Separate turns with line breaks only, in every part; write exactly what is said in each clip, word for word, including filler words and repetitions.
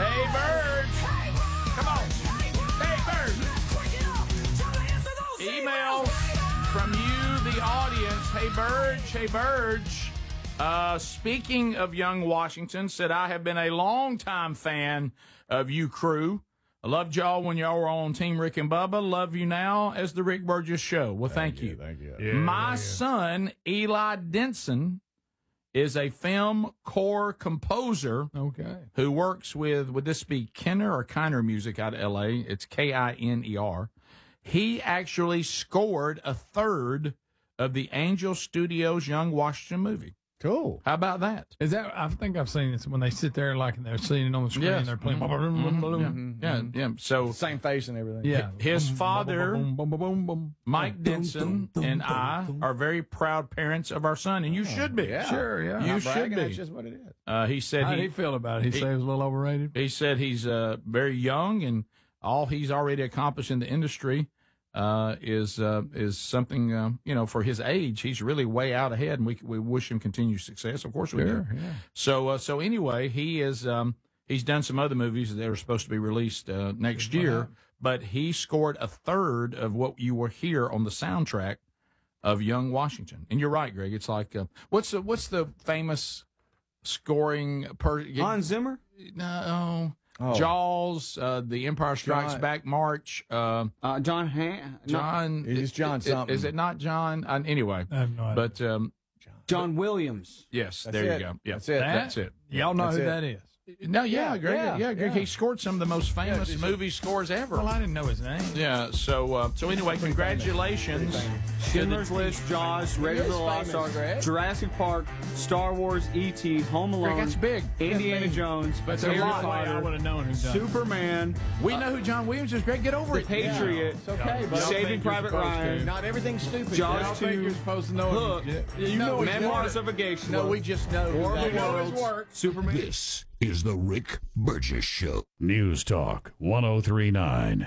Hey, birds. Come on. Hey, birds. Emails from you, the audience. Hey, Burge. Hey, Burge. Uh, speaking of young Washington, said, I have been a longtime fan of you crew. I loved y'all when y'all were on Team Rick and Bubba. Love you now as the Rick Burgess Show. Well, thank, thank you. you.
Thank you.
Yeah, My son, Eli Denson, is a film core composer.
Okay.
Who works with, would this be Kenner or Kiner Music out of L A? It's K I N E R. He actually scored a third of the Angel Studios Young Washington movie.
Cool.
How about that?
Is that? I think I've seen this when they sit there like and they're seeing it on the screen.
Yes.
They're playing.
Mm-hmm.
Mm-hmm.
Yeah. yeah, yeah. So
same face and everything.
Yeah.
His father,
boom, boom, boom, boom, boom.
Mike Denson, and I are very proud parents of our son, and you should be.
Yeah.
Sure. Yeah.
You
Not
should
bragging,
be.
That's just what it is.
Uh, he said
How
he,
did he feel about it? He,
he
said he was a little overrated.
He said he's uh, very young, and all he's already accomplished in the industry uh, is uh, is something, uh, you know, for his age. He's really way out ahead, and we we wish him continued success. Of course we
Sure,
do.
yeah.
So uh, so anyway, he is um, he's done some other movies that are supposed to be released uh, next year, but he scored a third of what you will hear on the soundtrack of Young Washington. And you're right, Greg. It's like uh, what's the what's the famous scoring per
Hans Zimmer?
No.
Oh.
Jaws, uh, The Empire Strikes
John-
Back, March. Uh,
Uh, John Han. no,
John.
It's John
is,
something.
Is it not John? Uh, anyway.
I have no idea.
But, um,
John Williams.
yes,
That's
there you
it.
go. Yeah,
That's it.
That's it.
Y'all know
That's
who
it.
that is.
No, yeah,
Yeah,
Greg.
yeah,
Yeah, Greg.
yeah.
He scored some of the most famous
did you-
movie scores ever.
Well, I didn't know his name.
Yeah, so uh, so anyway, congratulations. to the-
Schindler's List, Jaws, Raiders of the Lost Ark, Jurassic Park, Star Wars, E T, Home Alone,
Greg, that's big.
Indiana
That's big.
Jones,
But
Harry
there's a lot.
I
Potter,
would have known who done it.
Superman,
We know who John Williams is. Greg, get over
The
it.
Patriot,
It's okay, but I don't
Saving
think you're
Private
supposed
Ryan,
to.
Not everything's stupid.
Jaws
I don't think
two,
you're supposed to know
Hook,
it. Yeah, you
No,
know
we
his
Memoirs
work.
of a Geisha.
No, we just know
War
who
of the
that
Worlds,
is.
work.
Superman.
This is the Rick Burgess Show.
News Talk ten thirty-nine.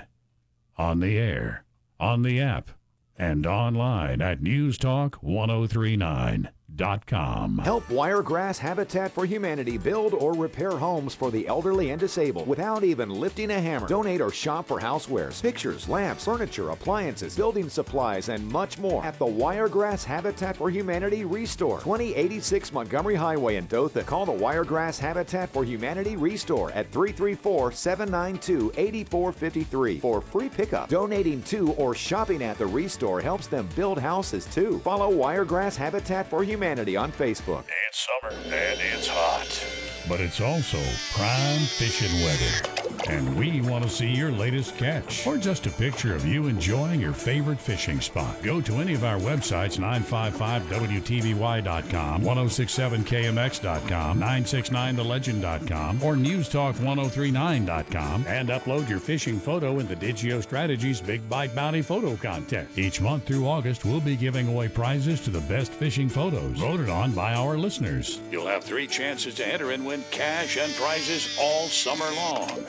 On the air, on the app, and online at news talk ten thirty-nine dot com.
Help Wiregrass Habitat for Humanity build or repair homes for the elderly and disabled without even lifting a hammer. Donate or shop for housewares, pictures, lamps, furniture, appliances, building supplies, and much more at the Wiregrass Habitat for Humanity Restore, twenty eighty-six Montgomery Highway in Dothan. Call the Wiregrass Habitat for Humanity Restore at three three four, seven nine two, eight four five three for free pickup. Donating to or shopping at the Restore helps them build houses too. Follow Wiregrass Habitat for Humanity on Facebook.
It's summer and it's hot, but it's also prime fishing weather. And we want to see your latest catch or just a picture of you enjoying your favorite fishing spot. Go to any of our websites, nine five five W T V Y dot com, ten sixty-seven K M X dot com, nine sixty-nine the legend dot com, or news talk ten thirty-nine dot com, and upload your fishing photo in the Digio Strategies Big Bite Bounty Photo Contest. Each month through August, we'll be giving away prizes to the best fishing photos voted on by our listeners. You'll have three chances to enter and win cash and prizes all summer long.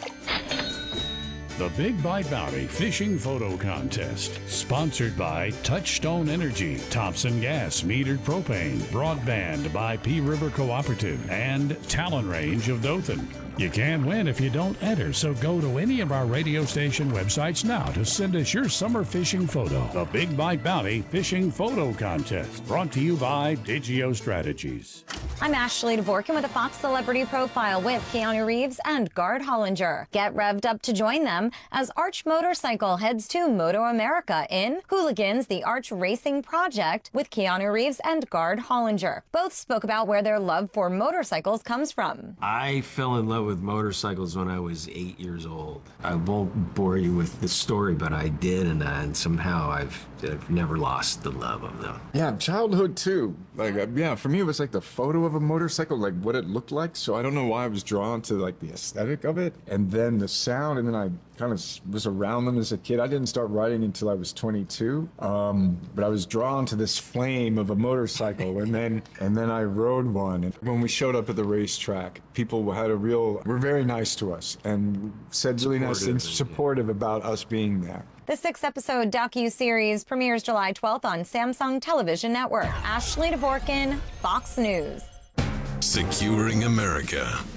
The Big Bite Bounty Fishing Photo Contest, sponsored by Touchstone Energy, Thompson Gas Metered Propane, Broadband by P River Cooperative, and Talon Range of Dothan. You can win if you don't enter, so go to any of our radio station websites now to send us your summer fishing photo. The Big Bite Bounty Fishing Photo Contest, brought to you by Digio Strategies.
I'm Ashley Dvorkin with a Fox Celebrity Profile with Keanu Reeves and Gard Hollinger. Get revved up to join them as Arch Motorcycle heads to Moto America in Hooligans, the Arch Racing Project with Keanu Reeves and Gard Hollinger. Both spoke about where their love for motorcycles comes from.
I fell in love with motorcycles when I was eight years old. I won't bore you with the story, but I did, and, uh, and somehow I've, I've never lost the love of them.
Yeah, childhood too. Like, uh, yeah, for me it was like the photo of a motorcycle, like what it looked like. So I don't know why I was drawn to like the aesthetic of it, and then the sound, and then I kind of was around them as a kid. I didn't start riding until I was twenty-two, um, but I was drawn to this flame of a motorcycle, and then and then I rode one. And when we showed up at the racetrack, people had a real, were very nice to us and said really nice things, supportive about us being there.
The six-episode docu-series premieres July twelfth on Samsung Television Network. Ashley Dvorkin, Fox News.
Securing America.